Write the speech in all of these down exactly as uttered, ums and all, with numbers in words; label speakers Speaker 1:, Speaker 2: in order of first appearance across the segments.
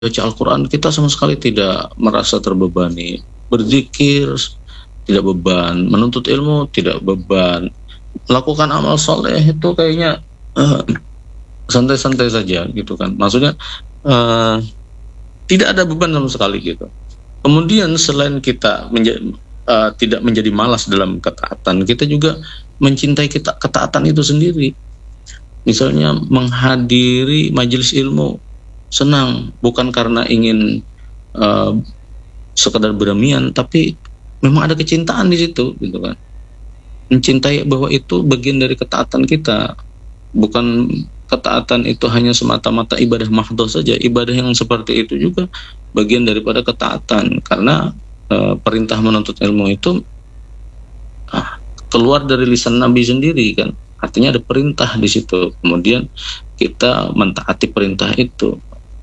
Speaker 1: baca Al-Quran kita sama sekali tidak merasa terbebani, berzikir tidak beban, menuntut ilmu tidak beban, melakukan amal soleh itu kayaknya uh, santai-santai saja gitu kan. Maksudnya uh, tidak ada beban sama sekali gitu. Kemudian selain kita menja- uh, tidak menjadi malas dalam ketaatan, kita juga mencintai kita ketaatan itu sendiri. Misalnya menghadiri majelis ilmu senang, bukan karena ingin uh, sekedar beramian, tapi memang ada kecintaan di situ gitu kan. Mencintai bahwa itu bagian dari ketaatan kita, bukan ketaatan itu hanya semata-mata ibadah mahdhah saja. Ibadah yang seperti itu juga bagian daripada ketaatan, karena uh, perintah menuntut ilmu itu ah, keluar dari lisan Nabi sendiri kan. Artinya ada perintah di situ, kemudian kita mentaati perintah itu.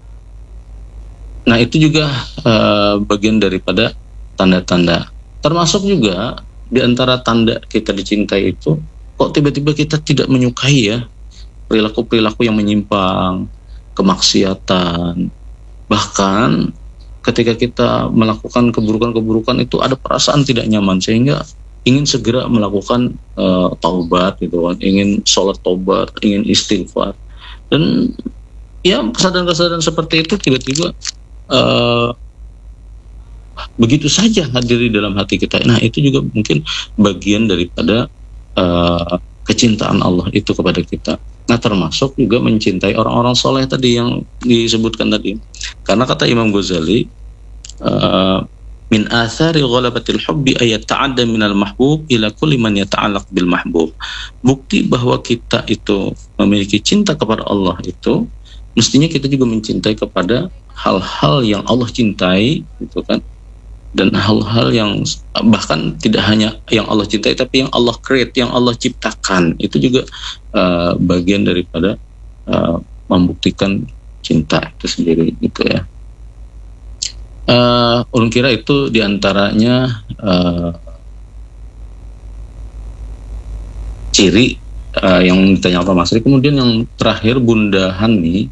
Speaker 1: Nah itu juga uh, bagian daripada tanda-tanda. Termasuk juga di antara tanda kita dicintai itu, kok tiba-tiba kita tidak menyukai ya perilaku-perilaku yang menyimpang, kemaksiatan. Bahkan ketika kita melakukan keburukan-keburukan itu ada perasaan tidak nyaman, sehingga ingin segera melakukan uh, taubat gitu kan, ingin sholat taubat, ingin istighfar, dan ya kesadaran-kesadaran seperti itu tiba-tiba uh, begitu saja hadir di dalam hati kita. Nah itu juga mungkin bagian daripada uh, kecintaan Allah itu kepada kita. Nah termasuk juga mencintai orang-orang soleh tadi yang disebutkan tadi, karena kata Imam Ghazali, uh, min athari ghalabatil hubbi ayat ta'adda minal mahbub ila kulli man yata'allaq bil mahbub. Bukti bahwa kita itu memiliki cinta kepada Allah itu mestinya kita juga mencintai kepada hal-hal yang Allah cintai gitu kan, dan hal-hal yang bahkan tidak hanya yang Allah cintai tapi yang Allah create, yang Allah ciptakan, itu juga uh, bagian daripada uh, membuktikan cinta itu sendiri gitu ya. Uh, ulun kira itu diantaranya uh, ciri uh, yang ditanya Pak Masri. Kemudian yang terakhir Bunda Hani,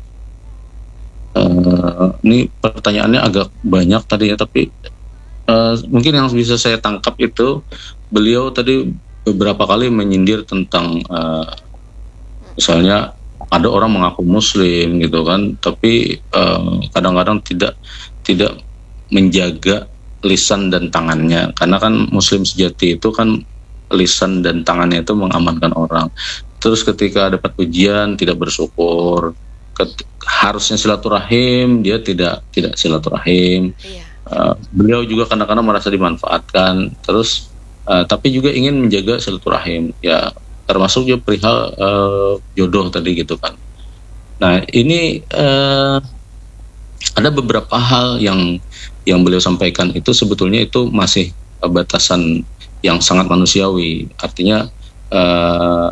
Speaker 1: uh, ini pertanyaannya agak banyak tadi ya, tapi uh, mungkin yang bisa saya tangkap itu beliau tadi beberapa kali menyindir tentang uh, misalnya ada orang mengaku Muslim gitu kan, tapi uh, kadang-kadang tidak tidak menjaga lisan dan tangannya, karena kan Muslim sejati itu kan lisan dan tangannya itu mengamankan orang. Terus ketika dapat ujian tidak bersyukur, Ket- harusnya silaturahim dia tidak tidak silaturahim. Iya. Uh, beliau juga kadang-kadang merasa dimanfaatkan, terus uh, tapi juga ingin menjaga silaturahim ya, termasuk juga perihal uh, jodoh tadi gitu kan. Nah ini uh, ada beberapa hal yang yang beliau sampaikan itu sebetulnya itu masih uh, batasan yang sangat manusiawi. Artinya uh,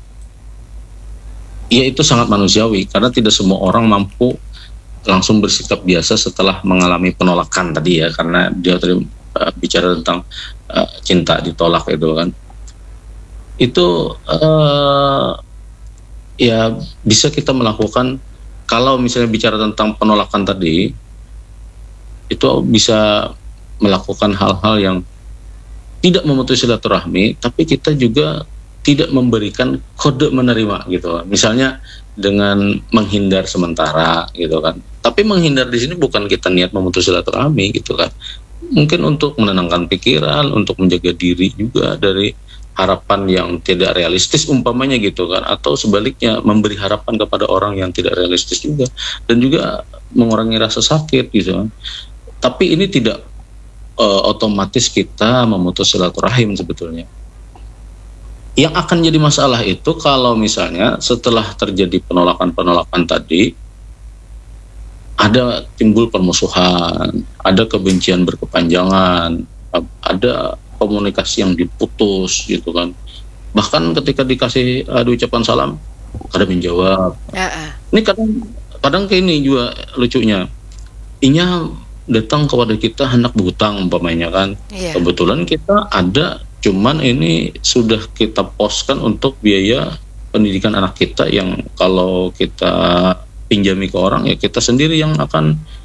Speaker 1: ya itu sangat manusiawi, karena tidak semua orang mampu langsung bersikap biasa setelah mengalami penolakan tadi ya, karena dia tadi uh, bicara tentang uh, cinta ditolak itu kan. Itu uh, ya bisa kita melakukan, kalau misalnya bicara tentang penolakan tadi, itu bisa melakukan hal-hal yang tidak memutus silaturahmi, tapi kita juga tidak memberikan kode menerima gitu. Misalnya dengan menghindar sementara gitu kan. Tapi menghindar di sini bukan kita niat memutus silaturahmi gitu kan. Mungkin untuk menenangkan pikiran, untuk menjaga diri juga dari harapan yang tidak realistis umpamanya gitu kan, atau sebaliknya memberi harapan kepada orang yang tidak realistis juga, dan juga mengurangi rasa sakit gitu kan. Tapi ini tidak uh, otomatis kita memutus silaturahim sebetulnya. Yang akan jadi masalah itu kalau misalnya setelah terjadi penolakan-penolakan tadi ada timbul permusuhan, ada kebencian berkepanjangan, ada komunikasi yang diputus gitu kan. Bahkan ketika dikasih uh, ucapan salam kada menjawab. Uh-uh. Ini kadang kadang kayak ini juga lucunya. Inya datang kepada kita hendak berhutang umpamanya kan. Yeah. Kebetulan kita ada, cuman ini sudah kita poskan untuk biaya pendidikan anak kita yang kalau kita pinjami ke orang ya kita sendiri yang akan